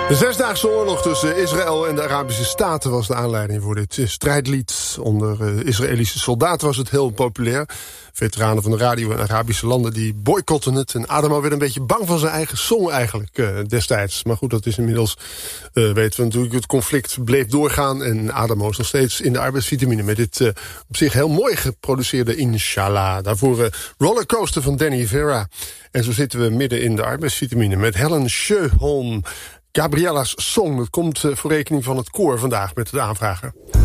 De zesdaagse oorlog tussen Israël en de Arabische Staten was de aanleiding voor dit strijdlied. Onder Israëlische soldaten was het heel populair. Veteranen van de radio in Arabische landen die boycotten het. En Adamo werd een beetje bang van zijn eigen song eigenlijk destijds. Maar goed, dat is inmiddels, weten we natuurlijk, het conflict bleef doorgaan. En Adamo is nog steeds in de arbeidsvitamine met dit op zich heel mooi geproduceerde Inshallah. Daarvoor Rollercoaster van Danny Vera. En zo zitten we midden in de arbeidsvitamine met Helen Schöholm. Gabriella's Song, dat komt voor rekening van het koor vandaag met de aanvrager.